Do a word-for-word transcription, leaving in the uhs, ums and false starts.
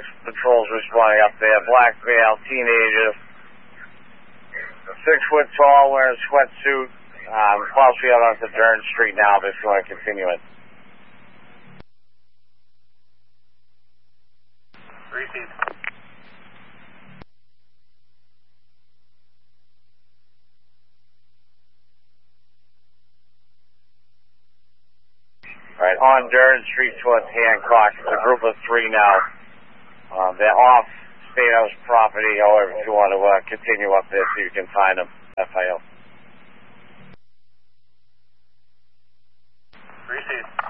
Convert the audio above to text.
six patrols responding up there. Black male, teenager, six foot tall, wearing a sweatsuit. Um, possibly out onto Dern Street now, but if you want to continue it. Repeat. Right, on Dern Street towards Hancock. It's a group of three now. Um, they're off State House property, however, if you want to uh, continue up there so you can find them. F I O. Repeat.